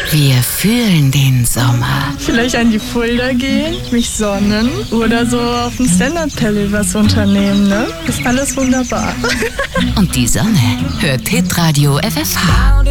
Wir fühlen den Sommer. Vielleicht an die Fulda gehen, mich sonnen oder so auf dem Stand-Up-Paddle was unternehmen, ne? Ist alles wunderbar. Und die Sonne hört Hitradio FFH.